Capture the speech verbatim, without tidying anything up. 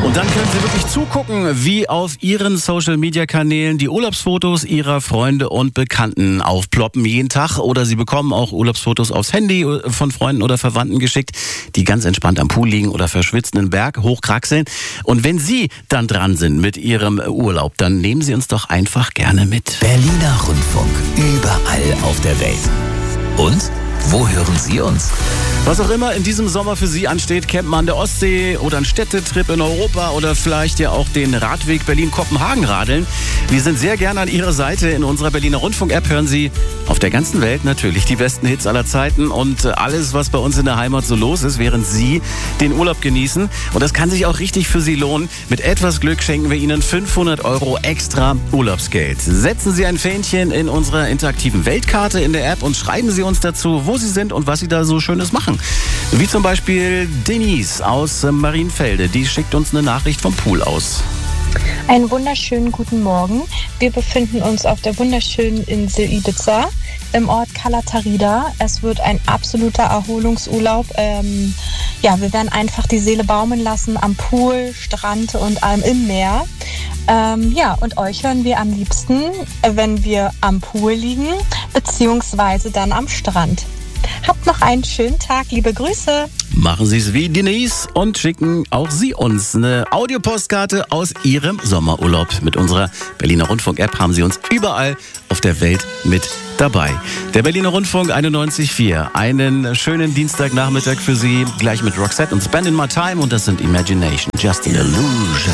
Und dann können Sie wirklich zugucken, wie auf Ihren Social-Media-Kanälen die Urlaubsfotos Ihrer Freunde und Bekannten aufploppen jeden Tag. Oder Sie bekommen auch Urlaubsfotos aufs Handy von Freunden oder Verwandten geschickt, die ganz entspannt am Pool liegen oder verschwitzt einen Berg hochkraxeln. Und wenn Sie dann dran sind mit Ihrem Urlaub, dann nehmen Sie uns doch einfach gerne mit. Berliner Rundfunk, überall auf der Welt. Und wo hören Sie uns? Was auch immer in diesem Sommer für Sie ansteht, campen an der Ostsee oder ein Städtetrip in Europa oder vielleicht ja auch den Radweg Berlin-Kopenhagen radeln. Wir sind sehr gerne an Ihrer Seite. In unserer Berliner Rundfunk-App hören Sie auf der ganzen Welt natürlich die besten Hits aller Zeiten und alles, was bei uns in der Heimat so los ist, während Sie den Urlaub genießen. Und das kann sich auch richtig für Sie lohnen. Mit etwas Glück schenken wir Ihnen fünfhundert Euro extra Urlaubsgeld. Setzen Sie ein Fähnchen in unserer interaktiven Weltkarte in der App und schreiben Sie uns dazu, wo Sie sind und was Sie da so Schönes machen. Wie zum Beispiel Denise aus Marienfelde. Die schickt uns eine Nachricht vom Pool aus. Einen wunderschönen guten Morgen. Wir befinden uns auf der wunderschönen Insel Ibiza im Ort Calatarida. Es wird ein absoluter Erholungsurlaub. Ähm, ja, wir werden einfach die Seele baumeln lassen am Pool, Strand und allem im Meer. Ähm, ja, und euch hören wir am liebsten, wenn wir am Pool liegen, beziehungsweise dann am Strand. Habt noch einen schönen Tag, liebe Grüße. Machen Sie es wie Denise und schicken auch Sie uns eine Audiopostkarte aus Ihrem Sommerurlaub. Mit unserer Berliner Rundfunk-App haben Sie uns überall auf der Welt mit dabei. Der Berliner Rundfunk einundneunzig Komma vier. Einen schönen Dienstagnachmittag für Sie. Gleich mit Roxette und Spending My Time. Und das sind Imagination, Just an Illusion.